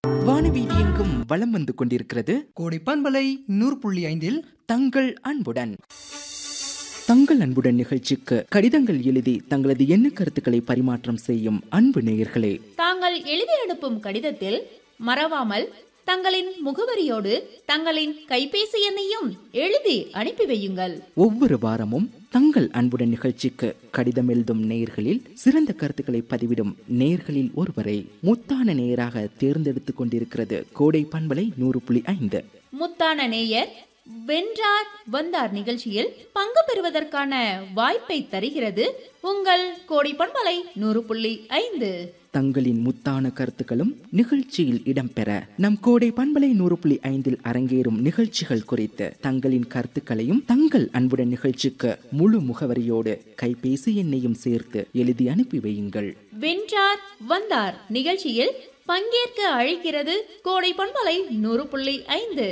வானவீதி எங்கும் வலம் வந்து கொண்டிருக்கிறது கோடை பண்பலை 100.5 தங்கள் அன்புடன். தங்கள் அன்புடன் நிகழ்ச்சிக்கு கடிதங்கள் எழுதி தங்களது எண்ண கருத்துக்களை பரிமாற்றம் செய்யும் அன்பு நேயர்களே, தாங்கள் எழுதி அனுப்பும் கடிதத்தில் மறவாமல் தங்களின் முகவரியோடு தங்களின் கைபேசி எண்ணையும் எழுதி அனுப்பி வையுங்கள். ஒவ்வொரு வாரமும் தங்கள் அன்புடன் நிகழ்ச்சிக்கு கடிதம் எழுதும் நேயர்களில் சிறந்த கருத்துக்களை பதிவிடும் நேயர்களில் ஒருவரை முத்தான நேயராக தேர்ந்தெடுத்துக் கொண்டிருக்கிறது கோடை பண்பலை 100.5. முத்தான நேயர் வென்றார் வந்தார் நிகழ்ச்சியில் பங்கு பெறுவதற்கான வாய்ப்பை தருகிறது உங்கள் கோடை பண்பலை 100.5. தங்களின் முத்தான கருத்துக்களும் நிகழ்ச்சியில் இடம்பெற நம் கோடை பண்பலை 100.5 அரங்கேறும் நிகழ்ச்சிகள் குறித்து தங்களின் கருத்துக்களையும் தங்கள் அன்புடன் நிகழ்ச்சிக்கு முழு முகவரியோடு கைபேசி எண்ணையும் சேர்த்து எழுதி அனுப்பி வையுங்கள். வென்றார் வந்தார் நிகழ்ச்சியில் பங்கேற்க அழைக்கிறது கோடை பண்பலை 100.5.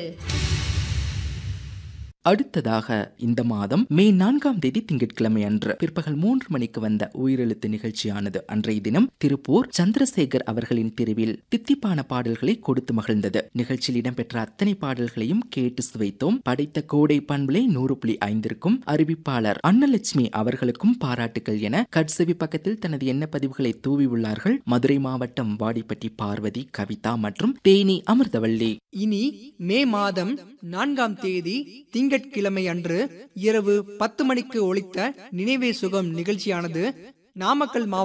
அடுத்ததாக இந்த மாதம் மே 4ஆம் தேதி திங்கட்கிழமை அன்று பிற்பகல் 3 மணிக்கு வந்த உயிரெழுத்து நிகழ்ச்சியானது அன்றைய தினம் திருப்பூர் சந்திரசேகர் அவர்களின் பிரிவில் தித்திப்பான பாடல்களை கொடுத்து மகிழ்ந்தது. நிகழ்ச்சியில் இடம்பெற்ற அத்தனை பாடல்களையும் கேட்டு சுவைத்தோம். படைத்த கோடை பண்பலை 100.5ற்கும் அறிவிப்பாளர் அன்னலட்சுமி அவர்களுக்கும் பாராட்டுகள் என கட்செவி பக்கத்தில் தனது எண்ண பதிவுகளை தூவி உள்ளார்கள் மதுரை மாவட்டம் வாடிப்பட்டி பார்வதி, கவிதா மற்றும் தேனி அமிர்தவள்ளி. இனி மே மாதம் 4ஆம் தேதி திங்கட்கிழமை அன்று இரவு 10 மணிக்கு ஒலித்த நினைவே சுகம் நிகழ்ச்சியானது நாமக்கல் மாவட்டம்